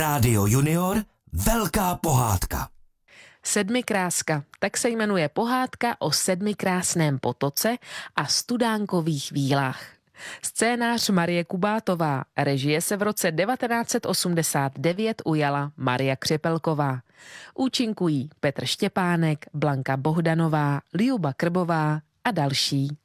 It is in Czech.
Rádio Junior – velká pohádka. Sedmikráska, tak se jmenuje pohádka o sedmikrásném potoce a studánkových vílách. Scénář Marie Kubátová, režie se v roce 1989 ujala Maria Křepelková. Účinkují Petr Štěpánek, Blanka Bohdanová, Ljuba Krbová a další.